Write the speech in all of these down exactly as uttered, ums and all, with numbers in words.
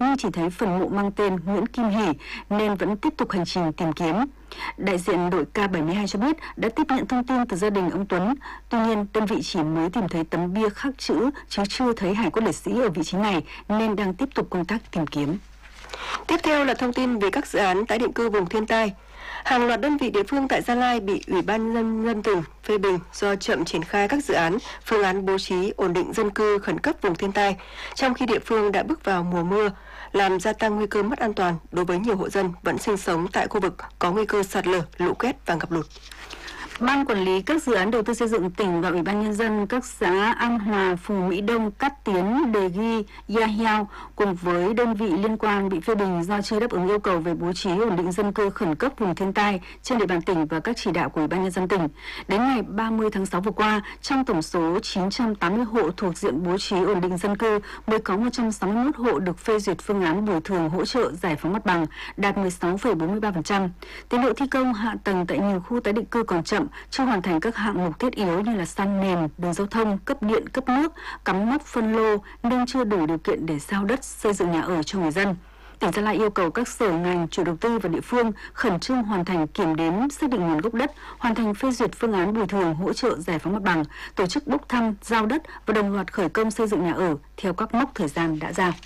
nhưng chỉ thấy phần mộ mang tên Nguyễn Kim Hỷ nên vẫn tiếp tục hành trình tìm kiếm. Đại diện đội K bảy mươi hai cho biết đã tiếp nhận thông tin từ gia đình ông Tuấn. Tuy nhiên, đơn vị chỉ mới tìm thấy tấm bia khắc chữ chứ chưa thấy hài cốt liệt sĩ ở vị trí này nên đang tiếp tục công tác tìm kiếm. Tiếp theo là thông tin về các dự án tái định cư vùng thiên tai. Hàng loạt đơn vị địa phương tại Gia Lai bị Ủy ban nhân dân tỉnh phê bình do chậm triển khai các dự án, phương án bố trí ổn định dân cư khẩn cấp vùng thiên tai, trong khi địa phương đã bước vào mùa mưa, làm gia tăng nguy cơ mất an toàn đối với nhiều hộ dân vẫn sinh sống tại khu vực có nguy cơ sạt lở, lũ quét và ngập lụt. Ban quản lý các dự án đầu tư xây dựng tỉnh và Ủy ban nhân dân các xã An Hòa, Phú Mỹ Đông, Cát Tiến, Đề Ghi, Gia Hiao cùng với đơn vị liên quan bị phê bình do chưa đáp ứng yêu cầu về bố trí ổn định dân cư khẩn cấp vùng thiên tai trên địa bàn tỉnh và các chỉ đạo của Ủy ban nhân dân tỉnh. Đến ngày ba mươi tháng sáu vừa qua, trong tổng số chín trăm tám mươi hộ thuộc diện bố trí ổn định dân cư, mới có một trăm sáu mươi mốt hộ được phê duyệt phương án bồi thường hỗ trợ giải phóng mặt bằng, đạt mười sáu phẩy bốn mươi ba phần trăm. Tiến độ thi công hạ tầng tại nhiều khu tái định cư còn chậm, chưa hoàn thành các hạng mục thiết yếu như là san nền, đường giao thông, cấp điện, cấp nước, cắm mốc phân lô nên chưa đủ điều kiện để giao đất xây dựng nhà ở cho người dân. Tỉnh Gia Lai yêu cầu các sở ngành, chủ đầu tư và địa phương khẩn trương hoàn thành kiểm đếm, xác định nguồn gốc đất, hoàn thành phê duyệt phương án bồi thường hỗ trợ giải phóng mặt bằng, tổ chức bốc thăm, giao đất và đồng loạt khởi công xây dựng nhà ở theo các mốc thời gian đã giao.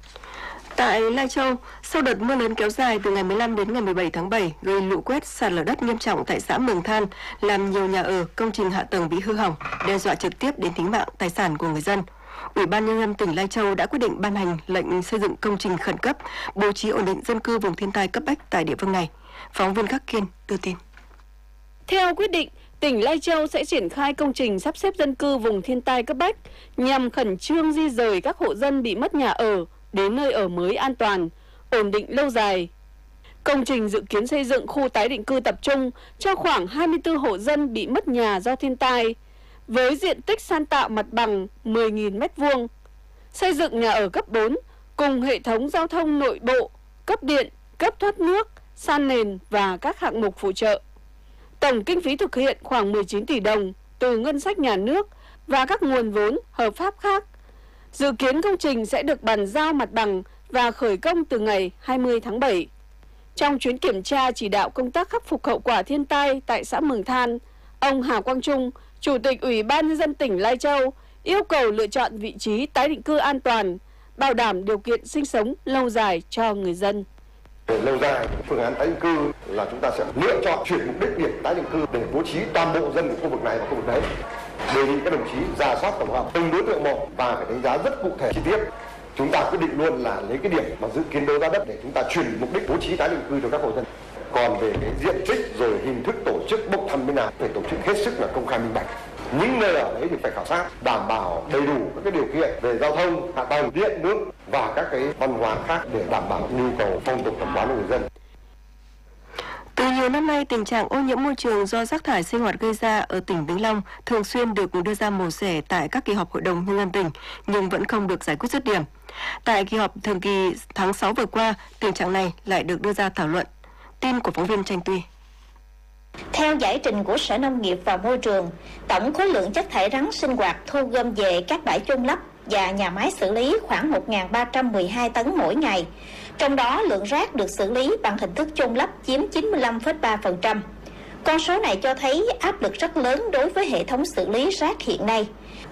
Tại Lai Châu, sau đợt mưa lớn kéo dài từ ngày mười lăm đến ngày mười bảy tháng bảy gây lũ quét, sạt lở đất nghiêm trọng tại xã Mường Than, làm nhiều nhà ở, công trình hạ tầng bị hư hỏng, đe dọa trực tiếp đến tính mạng, tài sản của người dân. Ủy ban nhân dân tỉnh Lai Châu đã quyết định ban hành lệnh xây dựng công trình khẩn cấp, bố trí ổn định dân cư vùng thiên tai cấp bách tại địa phương này. Phóng viên Khắc Kiên đưa tin. Theo quyết định, tỉnh Lai Châu sẽ triển khai công trình sắp xếp dân cư vùng thiên tai cấp bách nhằm khẩn trương di dời các hộ dân bị mất nhà ở đến nơi ở mới an toàn, ổn định lâu dài. Công trình dự kiến xây dựng khu tái định cư tập trung cho khoảng hai mươi tư hộ dân bị mất nhà do thiên tai, với diện tích san tạo mặt bằng mười nghìn mét vuông, xây dựng nhà ở cấp bốn cùng hệ thống giao thông nội bộ, cấp điện, cấp thoát nước, san nền và các hạng mục phụ trợ. Tổng kinh phí thực hiện khoảng mười chín tỷ đồng từ ngân sách nhà nước và các nguồn vốn hợp pháp khác. Dự kiến công trình sẽ được bàn giao mặt bằng và khởi công từ ngày hai mươi tháng bảy. Trong chuyến kiểm tra chỉ đạo công tác khắc phục hậu quả thiên tai tại xã Mường Than, ông Hà Quang Trung, Chủ tịch Ủy ban nhân dân tỉnh Lai Châu, yêu cầu lựa chọn vị trí tái định cư an toàn, bảo đảm điều kiện sinh sống lâu dài cho người dân. Lâu dài, phương án tái định cư là chúng ta sẽ lựa chọn chuyển mục đích điểm tái định cư để bố trí toàn bộ dân của khu vực này và khu vực đấy. Đề nghị các đồng chí rà soát tổng hợp từng đối tượng một và phải đánh giá rất cụ thể chi tiết. Chúng ta quyết định luôn là lấy cái điểm mà dự kiến đấu giá đất để chúng ta chuyển mục đích bố trí tái định cư cho các hộ dân. Còn về cái diện tích rồi hình thức tổ chức bốc thăm bên nào phải tổ chức hết sức là công khai minh bạch. Những nơi ở đấy thì phải khảo sát, đảm bảo đầy đủ các cái điều kiện về giao thông, hạ tầng, điện, nước và các cái văn hóa khác để đảm bảo nhu cầu phong tục tập quán của người dân. Từ nhiều năm nay, tình trạng ô nhiễm môi trường do rác thải sinh hoạt gây ra ở tỉnh Vĩnh Long thường xuyên được đưa ra mổ xẻ tại các kỳ họp Hội đồng Nhân dân tỉnh, nhưng vẫn không được giải quyết dứt điểm. Tại kỳ họp thường kỳ tháng sáu vừa qua, tình trạng này lại được đưa ra thảo luận. Tin của phóng viên Tranh Tuy. Theo giải trình của Sở Nông nghiệp và Môi trường, tổng khối lượng chất thải rắn sinh hoạt thu gom về các bãi chôn lấp và nhà máy xử lý khoảng một nghìn ba trăm mười hai tấn mỗi ngày. Trong đó, lượng rác được xử lý bằng hình thức chôn lấp chiếm chín mươi lăm phẩy ba phần trăm. Con số này cho thấy áp lực rất lớn đối với hệ thống xử lý rác hiện nay.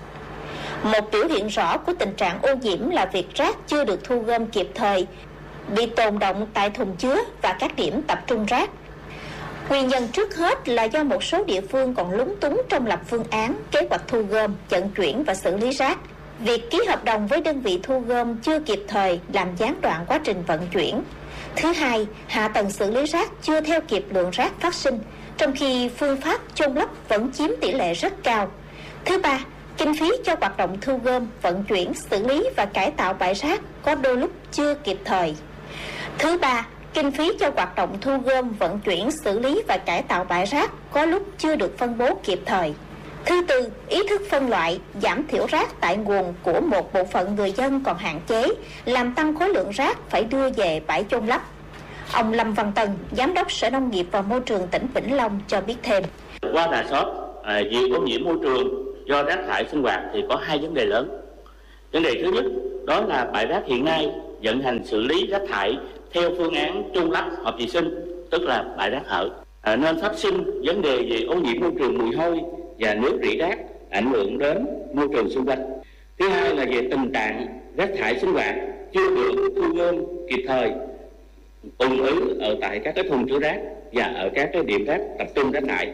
Một biểu hiện rõ của tình trạng ô nhiễm là việc rác chưa được thu gom kịp thời, bị tồn đọng tại thùng chứa và các điểm tập trung rác. Nguyên nhân trước hết là do một số địa phương còn lúng túng trong lập phương án, kế hoạch thu gom, vận chuyển và xử lý rác. Việc ký hợp đồng với đơn vị thu gom chưa kịp thời làm gián đoạn quá trình vận chuyển. Thứ hai, hạ tầng xử lý rác chưa theo kịp lượng rác phát sinh, trong khi phương pháp chôn lấp vẫn chiếm tỷ lệ rất cao. Thứ ba, kinh phí cho hoạt động thu gom, vận chuyển, xử lý và cải tạo bãi rác có đôi lúc chưa kịp thời. Thứ ba, kinh phí cho hoạt động thu gom, vận chuyển, xử lý và cải tạo bãi rác có lúc chưa được phân bố kịp thời. Thứ tư, ý thức phân loại, giảm thiểu rác tại nguồn của một bộ phận người dân còn hạn chế, làm tăng khối lượng rác phải đưa về bãi chôn lấp. Ông Lâm Văn Tân, Giám đốc Sở Nông nghiệp và Môi trường tỉnh Vĩnh Long cho biết thêm. Qua rà soát, à, việc ô nhiễm môi trường do rác thải sinh hoạt thì có hai vấn đề lớn. Vấn đề thứ nhất đó là bãi rác hiện nay vận hành xử lý rác thải theo phương án chôn lấp hợp vệ sinh, tức là bãi rác hở, à, nên phát sinh vấn đề về ô nhiễm môi trường, mùi hôi và nước rỉ rác ảnh hưởng đến môi trường xung quanh. Thứ hai là về tình trạng rác thải sinh hoạt chưa được thu gom kịp thời, ùn ứ ở tại các cái thùng chứa rác và ở các cái điểm rác tập trung rác thải.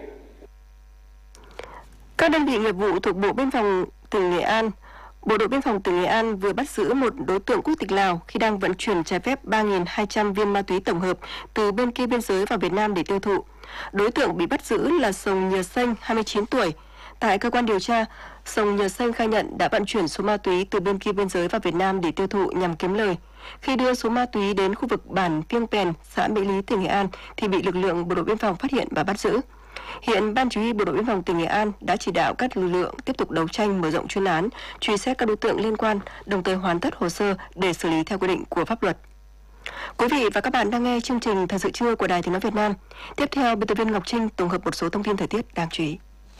Các đơn vị nghiệp vụ thuộc Bộ Biên phòng tỉnh Nghệ An, Bộ đội Biên phòng tỉnh Nghệ An vừa bắt giữ một đối tượng quốc tịch Lào khi đang vận chuyển trái phép ba nghìn hai trăm viên ma túy tổng hợp từ bên kia biên giới vào Việt Nam để tiêu thụ. Đối tượng bị bắt giữ là Sông Nhờ Xanh, hai mươi chín tuổi. Tại cơ quan điều tra, Sông Nhờ Xanh khai nhận đã vận chuyển số ma túy từ bên kia biên giới vào Việt Nam để tiêu thụ nhằm kiếm lời. Khi đưa số ma túy đến khu vực bản Piêng Pèn, xã Mỹ Lý, tỉnh Nghệ An thì bị lực lượng Bộ đội Biên phòng phát hiện và bắt giữ. Hiện Ban Chỉ huy Bộ đội Biên phòng tỉnh Nghệ An đã chỉ đạo các lực lượng tiếp tục đấu tranh mở rộng chuyên án, truy xét các đối tượng liên quan, đồng thời hoàn tất hồ sơ để xử lý theo quy định của pháp luật. Quý vị và các bạn đang nghe chương trình Thời sự trưa của Đài Tiếng nói Việt Nam. Tiếp theo, biên tập viên Ngọc Trinh tổng hợp một số thông tin thời tiết đáng chú ý.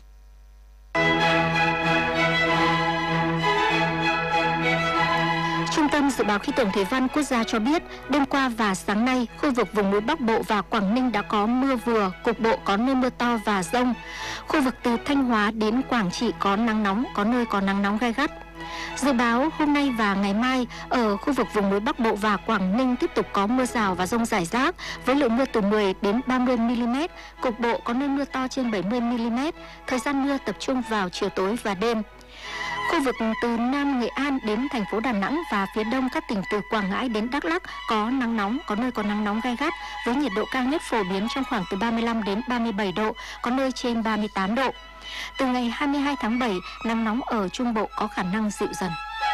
Trung tâm Dự báo Khí tượng Thủy văn Quốc gia cho biết, đêm qua và sáng nay, khu vực vùng núi Bắc Bộ và Quảng Ninh đã có mưa vừa, cục bộ có nơi mưa to và dông. Khu vực từ Thanh Hóa đến Quảng Trị có nắng nóng, có nơi có nắng nóng gay gắt. Dự báo hôm nay và ngày mai, ở khu vực vùng núi Bắc Bộ và Quảng Ninh tiếp tục có mưa rào và dông rải rác với lượng mưa từ mười đến ba mươi mi-li-mét, cục bộ có nơi mưa to trên bảy mươi mi-li-mét, thời gian mưa tập trung vào chiều tối và đêm. Khu vực từ Nam Nghệ An đến thành phố Đà Nẵng và phía đông các tỉnh từ Quảng Ngãi đến Đắk Lắk có nắng nóng, có nơi có nắng nóng gay gắt với nhiệt độ cao nhất phổ biến trong khoảng từ ba mươi lăm đến ba mươi bảy độ, có nơi trên ba mươi tám độ. Từ ngày hai mươi hai tháng bảy, nắng nóng ở Trung Bộ có khả năng dịu dần.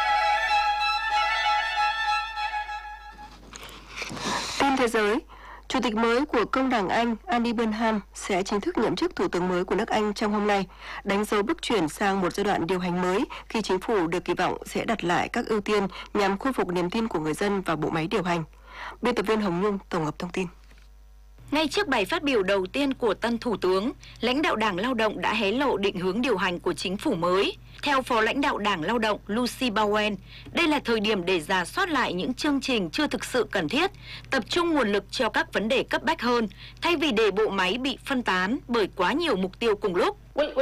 Tin thế giới, Chủ tịch mới của Công đảng Anh Andy Burnham sẽ chính thức nhậm chức Thủ tướng mới của nước Anh trong hôm nay, đánh dấu bước chuyển sang một giai đoạn điều hành mới khi chính phủ được kỳ vọng sẽ đặt lại các ưu tiên nhằm khôi phục niềm tin của người dân vào bộ máy điều hành. Biên tập viên Hồng Nhung tổng hợp thông tin. Ngay trước bài phát biểu đầu tiên của tân Thủ tướng, lãnh đạo Đảng Lao động đã hé lộ định hướng điều hành của chính phủ mới. Theo Phó lãnh đạo Đảng Lao động Lucy Bowen, đây là thời điểm để rà soát lại những chương trình chưa thực sự cần thiết, tập trung nguồn lực cho các vấn đề cấp bách hơn, thay vì để bộ máy bị phân tán bởi quá nhiều mục tiêu cùng lúc.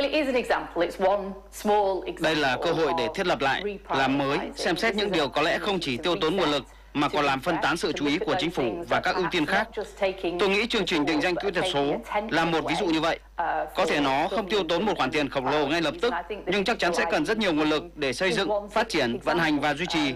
Đây là cơ hội để thiết lập lại, làm mới, xem xét những điều có lẽ không chỉ tiêu tốn nguồn lực, mà còn làm phân tán sự chú ý của chính phủ và các ưu tiên khác. Tôi nghĩ chương trình định danh kỹ thuật số là một ví dụ như vậy. Có thể nó không tiêu tốn một khoản tiền khổng lồ ngay lập tức, nhưng chắc chắn sẽ cần rất nhiều nguồn lực để xây dựng, phát triển, vận hành và duy trì.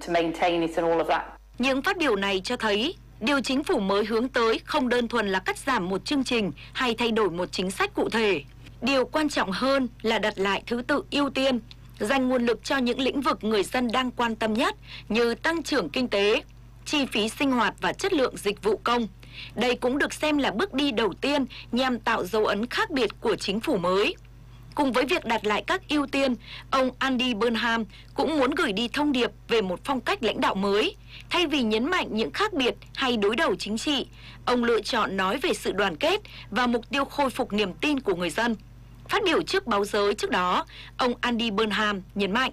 Những phát biểu này cho thấy, điều chính phủ mới hướng tới không đơn thuần là cắt giảm một chương trình hay thay đổi một chính sách cụ thể. Điều quan trọng hơn là đặt lại thứ tự ưu tiên, dành nguồn lực cho những lĩnh vực người dân đang quan tâm nhất như tăng trưởng kinh tế, chi phí sinh hoạt và chất lượng dịch vụ công. Đây cũng được xem là bước đi đầu tiên nhằm tạo dấu ấn khác biệt của chính phủ mới. Cùng với việc đặt lại các ưu tiên, ông Andy Burnham cũng muốn gửi đi thông điệp về một phong cách lãnh đạo mới. Thay vì nhấn mạnh những khác biệt hay đối đầu chính trị, ông lựa chọn nói về sự đoàn kết và mục tiêu khôi phục niềm tin của người dân. Phát biểu trước báo giới trước đó, ông Andy Burnham nhấn mạnh.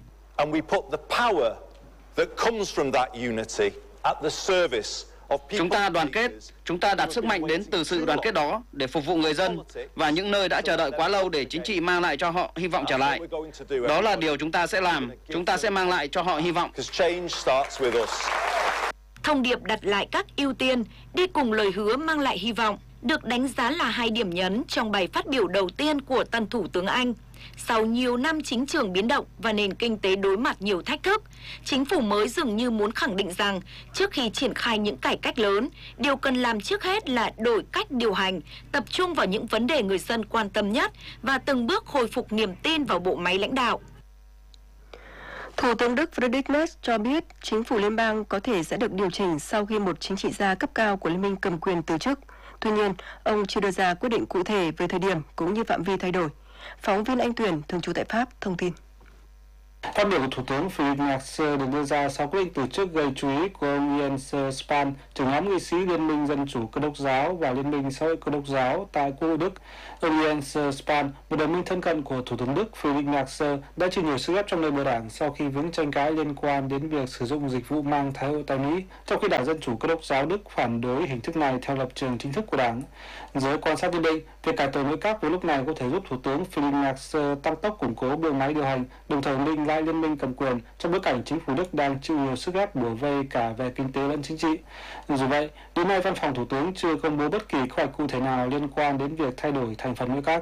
Chúng ta đoàn kết, chúng ta đặt sức mạnh đến từ sự đoàn kết đó để phục vụ người dân và những nơi đã chờ đợi quá lâu để chính trị mang lại cho họ hy vọng trở lại. Đó là điều chúng ta sẽ làm, chúng ta sẽ mang lại cho họ hy vọng. Thông điệp đặt lại các ưu tiên đi cùng lời hứa mang lại hy vọng được đánh giá là hai điểm nhấn trong bài phát biểu đầu tiên của tân Thủ tướng Anh. Sau nhiều năm chính trường biến động và nền kinh tế đối mặt nhiều thách thức, chính phủ mới dường như muốn khẳng định rằng trước khi triển khai những cải cách lớn, điều cần làm trước hết là đổi cách điều hành, tập trung vào những vấn đề người dân quan tâm nhất và từng bước khôi phục niềm tin vào bộ máy lãnh đạo. Thủ tướng Đức Friedrich Merz cho biết chính phủ liên bang có thể sẽ được điều chỉnh sau khi một chính trị gia cấp cao của Liên minh cầm quyền từ chức. Tuy nhiên, ông chưa đưa ra quyết định cụ thể về thời điểm cũng như phạm vi thay đổi. Phóng viên Anh Tuyền, thường trú tại Pháp, thông tin. Phát biểu của Thủ tướng Philip Nasser được đưa ra sau quyết định từ chức gây chú ý của ông Jens Spahn, trưởng nhóm nghị sĩ Liên minh Dân chủ Cơ đốc giáo và Liên minh Xã hội Cơ đốc giáo tại Quốc hội Đức. Ông Jens Spahn, một đồng minh thân cận của Thủ tướng Đức Philip Nasser, đã chịu nhiều sức ép trong nội bộ đảng sau khi vướng tranh cãi liên quan đến việc sử dụng dịch vụ mang thai hộ tại Mỹ, trong khi Đảng Dân chủ Cơ đốc giáo Đức phản đối hình thức này theo lập trường chính thức của đảng. Giới quan sát nhận định, việc cải tổ nội các vào lúc này có thể giúp Thủ tướng Philip Nasser tăng tốc củng cố bộ máy điều hành, đồng thời ổn định lại liên minh cầm quyền trong bối cảnh chính phủ Đức đang chịu nhiều sức ép bủa vây cả về kinh tế lẫn chính trị. Dù vậy, đến nay văn phòng Thủ tướng chưa công bố bất kỳ kế hoạch cụ thể nào liên quan đến việc thay đổi thành phần nội các.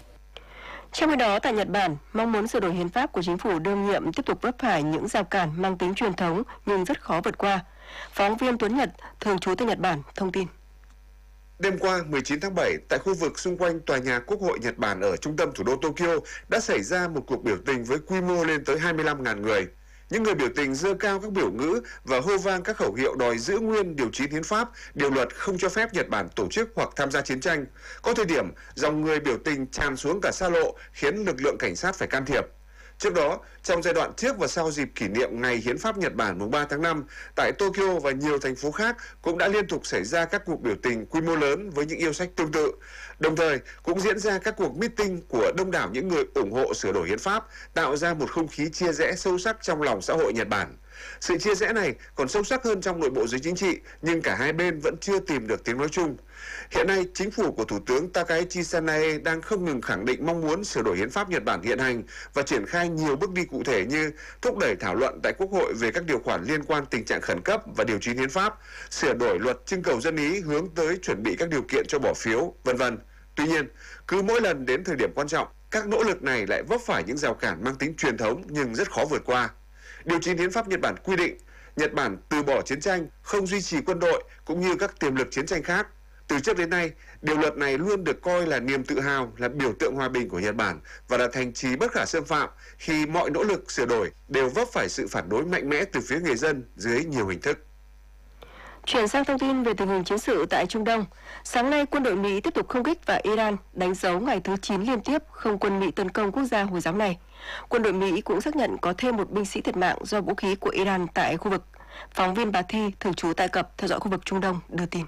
Trong khi đó, tại Nhật Bản, mong muốn sửa đổi hiến pháp của chính phủ đương nhiệm tiếp tục vấp phải những rào cản mang tính truyền thống nhưng rất khó vượt qua. Phóng viên Tuấn Nhật, thường trú tại Nhật Bản, thông tin. Đêm qua, mười chín tháng bảy, tại khu vực xung quanh tòa nhà Quốc hội Nhật Bản ở trung tâm thủ đô Tokyo đã xảy ra một cuộc biểu tình với quy mô lên tới hai mươi lăm nghìn người. Những người biểu tình giơ cao các biểu ngữ và hô vang các khẩu hiệu đòi giữ nguyên điều chín hiến pháp, điều luật không cho phép Nhật Bản tổ chức hoặc tham gia chiến tranh. Có thời điểm, dòng người biểu tình tràn xuống cả xa lộ, khiến lực lượng cảnh sát phải can thiệp. Trước đó, trong giai đoạn trước và sau dịp kỷ niệm Ngày Hiến pháp Nhật Bản mùng ba tháng năm, tại Tokyo và nhiều thành phố khác cũng đã liên tục xảy ra các cuộc biểu tình quy mô lớn với những yêu sách tương tự. Đồng thời, cũng diễn ra các cuộc meeting của đông đảo những người ủng hộ sửa đổi hiến pháp, tạo ra một không khí chia rẽ sâu sắc trong lòng xã hội Nhật Bản. Sự chia rẽ này còn sâu sắc hơn trong nội bộ giới chính trị, nhưng cả hai bên vẫn chưa tìm được tiếng nói chung. Hiện nay, chính phủ của Thủ tướng Takaichi Sanae đang không ngừng khẳng định mong muốn sửa đổi hiến pháp Nhật Bản hiện hành và triển khai nhiều bước đi cụ thể như thúc đẩy thảo luận tại Quốc hội về các điều khoản liên quan tình trạng khẩn cấp và điều chín hiến pháp, sửa đổi luật trưng cầu dân ý hướng tới chuẩn bị các điều kiện cho bỏ phiếu, vân vân. Tuy nhiên, cứ mỗi lần đến thời điểm quan trọng, các nỗ lực này lại vấp phải những rào cản mang tính truyền thống nhưng rất khó vượt qua. Điều chín hiến pháp Nhật Bản quy định Nhật Bản từ bỏ chiến tranh, không duy trì quân đội cũng như các tiềm lực chiến tranh khác. Từ trước đến nay, điều luật này luôn được coi là niềm tự hào, là biểu tượng hòa bình của Nhật Bản và là thành trì bất khả xâm phạm khi mọi nỗ lực sửa đổi đều vấp phải sự phản đối mạnh mẽ từ phía người dân dưới nhiều hình thức. Chuyển sang thông tin về tình hình chiến sự tại Trung Đông. Sáng nay, quân đội Mỹ tiếp tục không kích vào Iran, đánh dấu ngày thứ chín liên tiếp không quân Mỹ tấn công quốc gia Hồi giáo này. Quân đội Mỹ cũng xác nhận có thêm một binh sĩ thiệt mạng do vũ khí của Iran tại khu vực. Phóng viên Bà Thi, thường trú tại Cập, theo dõi khu vực Trung Đông, đưa tin.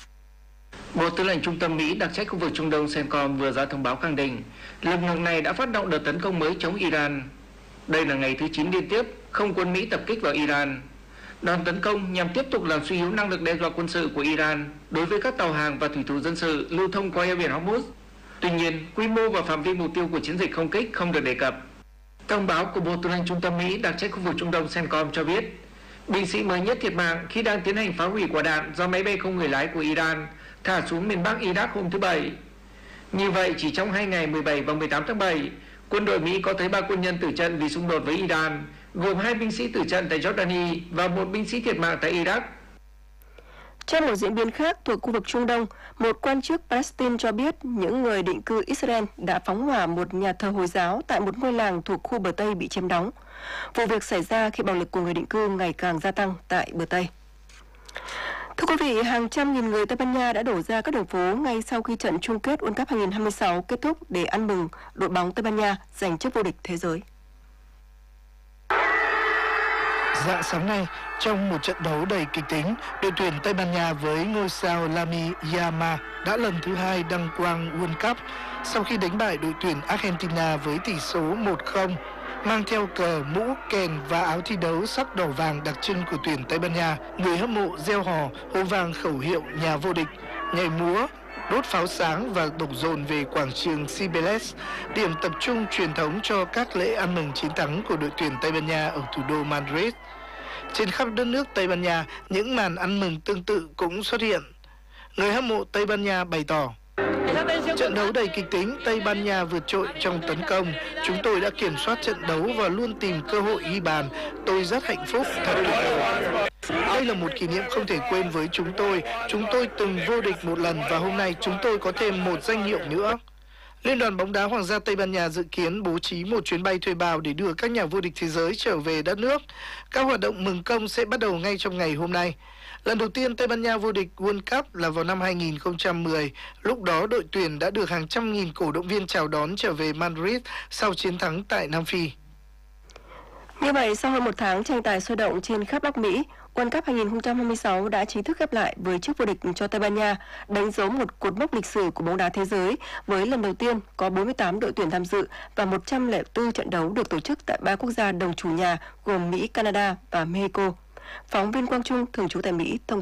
Bộ Tư lệnh Trung tâm Mỹ đặc trách khu vực Trung Đông CENTCOM vừa ra thông báo khẳng định lực lượng này đã phát động đợt tấn công mới chống Iran. Đây là ngày thứ chín liên tiếp không quân Mỹ tập kích vào Iran. Đòn tấn công nhằm tiếp tục làm suy yếu năng lực đe dọa quân sự của Iran đối với các tàu hàng và thủy thủ dân sự lưu thông qua eo biển Hormuz. Tuy nhiên, quy mô và phạm vi mục tiêu của chiến dịch không kích không được đề cập. Thông báo của Bộ Tư lệnh Trung tâm Mỹ đặc trách khu vực Trung Đông CENTCOM cho biết, binh sĩ mới nhất thiệt mạng khi đang tiến hành phá hủy quả đạn do máy bay không người lái của Iran thả xuống miền Bắc Iraq hôm thứ Bảy. Như vậy, chỉ trong hai ngày mười bảy và mười tám tháng bảy, quân đội Mỹ có tới ba quân nhân tử trận vì xung đột với Iran, gồm hai binh sĩ tử trận tại Jordani và một binh sĩ thiệt mạng tại Iraq. Trong một diễn biến khác thuộc khu vực Trung Đông, một quan chức Palestine cho biết những người định cư Israel đã phóng hỏa một nhà thờ Hồi giáo tại một ngôi làng thuộc khu bờ Tây bị chiếm đóng. Vụ việc xảy ra khi bạo lực của người định cư ngày càng gia tăng tại bờ Tây. Thưa quý vị, hàng trăm nghìn người Tây Ban Nha đã đổ ra các đường phố ngay sau khi trận chung kết World Cup hai không hai sáu kết thúc để ăn mừng đội bóng Tây Ban Nha giành chức vô địch thế giới. Rạng sáng nay, trong một trận đấu đầy kịch tính, đội tuyển Tây Ban Nha với ngôi sao Lamine Yamal đã lần thứ hai đăng quang World Cup sau khi đánh bại đội tuyển Argentina với tỷ số một không. Mang theo cờ, mũ, kèn và áo thi đấu sắc đỏ vàng đặc trưng của tuyển Tây Ban Nha, người hâm mộ reo hò, hô vang khẩu hiệu nhà vô địch, nhảy múa, đốt pháo sáng và đổ dồn về quảng trường Cibeles, điểm tập trung truyền thống cho các lễ ăn mừng chiến thắng của đội tuyển Tây Ban Nha ở thủ đô Madrid. Trên khắp đất nước Tây Ban Nha, những màn ăn mừng tương tự cũng xuất hiện. Người hâm mộ Tây Ban Nha bày tỏ: trận đấu đầy kịch tính, Tây Ban Nha vượt trội trong tấn công. Chúng tôi đã kiểm soát trận đấu và luôn tìm cơ hội ghi bàn. Tôi rất hạnh phúc, thật tuyệt vời. Đây là một kỷ niệm không thể quên với chúng tôi. Chúng tôi từng vô địch một lần và hôm nay chúng tôi có thêm một danh hiệu nữa. Liên đoàn bóng đá Hoàng gia Tây Ban Nha dự kiến bố trí một chuyến bay thuê bao để đưa các nhà vô địch thế giới trở về đất nước. Các hoạt động mừng công sẽ bắt đầu ngay trong ngày hôm nay. Lần đầu tiên Tây Ban Nha vô địch World Cup là vào năm hai nghìn không trăm mười. Lúc đó đội tuyển đã được hàng trăm nghìn cổ động viên chào đón trở về Madrid sau chiến thắng tại Nam Phi. Như vậy, sau hơn một tháng tranh tài sôi động trên khắp Bắc Mỹ, World Cup hai không hai sáu đã chính thức khép lại với chức vô địch cho Tây Ban Nha, đánh dấu một cột mốc lịch sử của bóng đá thế giới với lần đầu tiên có bốn mươi tám đội tuyển tham dự và một trăm lẻ bốn trận đấu được tổ chức tại ba quốc gia đồng chủ nhà gồm Mỹ, Canada và Mexico. Phóng viên Quang Trung thường trú tại Mỹ thông tin.